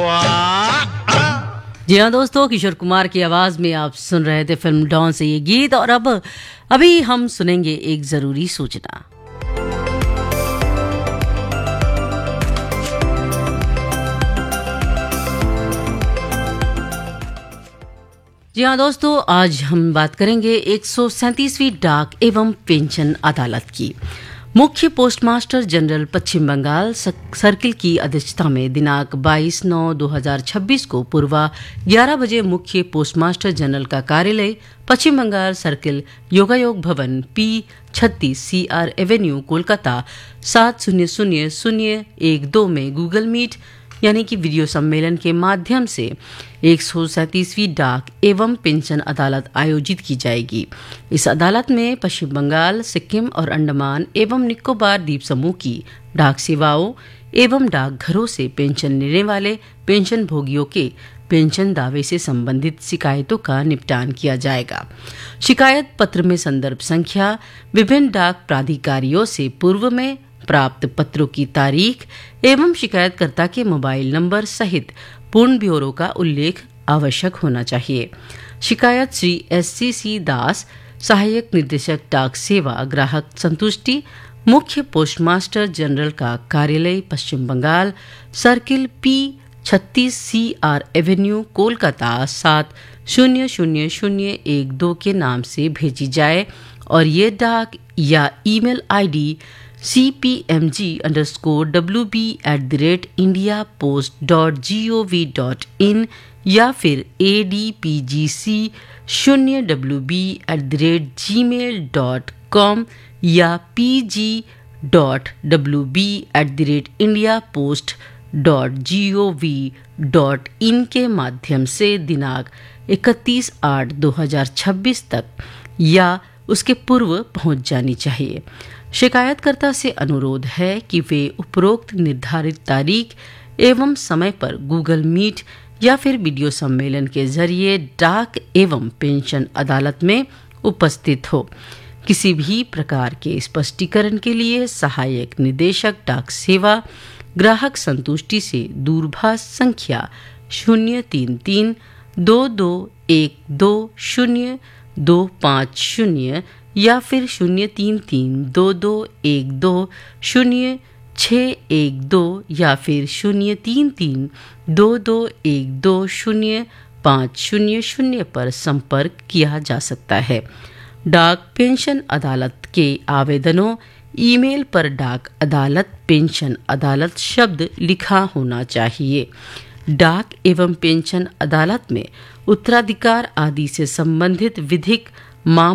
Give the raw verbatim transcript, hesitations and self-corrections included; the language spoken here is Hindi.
जी हाँ दोस्तों, किशोर कुमार की आवाज में आप सुन रहे थे फिल्म डॉन से ये गीत। और अब अभी हम सुनेंगे एक जरूरी सूचना। जी हाँ दोस्तों, आज हम बात करेंगे एक सौ सैंतीसवीं डाक एवं पेंशन अदालत की। मुख्य पोस्टमास्टर जनरल पश्चिम बंगाल सर्किल की अध्यक्षता में दिनांक बाईस नौ दो हजार छब्बीस को पूर्वा ग्यारह बजे मुख्य पोस्टमास्टर जनरल का कार्यालय पश्चिम बंगाल सर्किल योगायोग भवन पी छत्तीस सी आर एवेन्यू कोलकाता सात शून्य शून्य शून्य एक दो में गूगल मीट यानी कि वीडियो सम्मेलन के माध्यम से एक सौ सैंतीसवीं डाक एवं पेंशन अदालत आयोजित की जाएगी। इस अदालत में पश्चिम बंगाल, सिक्किम और अंडमान एवं निकोबार द्वीप समूह की डाक सेवाओं एवं डाकघरों से पेंशन लेने वाले पेंशन भोगियों के पेंशन दावे से संबंधित शिकायतों का निपटान किया जाएगा। शिकायत पत्र में संदर्भ संख्या, विभिन्न डाक प्राधिकारियों से पूर्व में प्राप्त पत्रों की तारीख एवं शिकायतकर्ता के मोबाइल नंबर सहित पूर्ण ब्यौरे का उल्लेख आवश्यक होना चाहिए। शिकायत श्री एस सी सी दास, सहायक निदेशक डाक सेवा ग्राहक संतुष्टि, मुख्य पोस्टमास्टर जनरल का कार्यालय पश्चिम बंगाल, सर्किल पी छत्तीस सी आर एवेन्यू कोलकाता सात शून्य शून्य शून्य एक दो के नाम से भेजी जाए और ये डाक या email ID C P M G under score W B at the rate India post dot G O V dot in या फिर ए डी पी जी सी शून्य W B at the rate ji mail dot com या P G dot W B at the rate India post dot G O V dot in के माध्यम से दिनांक इकतीस आठ दो हजार छब्बीस तक या उसके पूर्व पहुंच जानी चाहिए। शिकायतकर्ता से अनुरोध है कि वे उपरोक्त निर्धारित तारीख एवं समय पर गूगल मीट या फिर वीडियो सम्मेलन के जरिए डाक एवं पेंशन अदालत में उपस्थित हो। किसी भी प्रकार के स्पष्टीकरण के लिए सहायक निदेशक डाक सेवा ग्राहक संतुष्टि से दूरभाष संख्या शून्य तीन तीन दो दो एक दो शून्य दो पाँच शून्य या फिर शून्य तीन तीन दो दो एक दो शून्य छः एक दो या फिर शून्य तीन तीन दो दो एक दो शून्य पाँच शून्य शून्य पर संपर्क किया जा सकता है। डाक पेंशन अदालत के आवेदनों ईमेल पर डाक अदालत पेंशन अदालत शब्द लिखा होना चाहिए। डाक एवं पेंशन अदालत में उत्तराधिकार आदि से संबंधित विधिक मामले